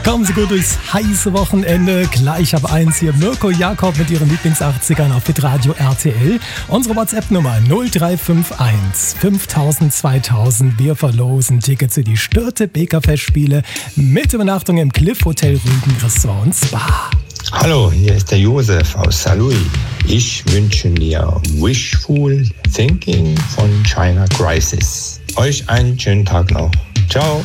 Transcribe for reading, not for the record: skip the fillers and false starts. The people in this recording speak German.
Kommen Sie gut durchs heiße Wochenende. Gleich ab 1 hier Mirko Jakob mit Ihren Lieblings-80ern auf Hitradio RTL. Unsere WhatsApp-Nummer 0351 5000 2000. Wir verlosen Tickets für die Störte Beker-Festspiele mit Übernachtung im Cliff Hotel Rügen Ressort und Spa. Hallo, hier ist der Josef aus Saarlouis. Ich wünsche dir Wishful Thinking von China Crisis. Euch einen schönen Tag noch. Ciao.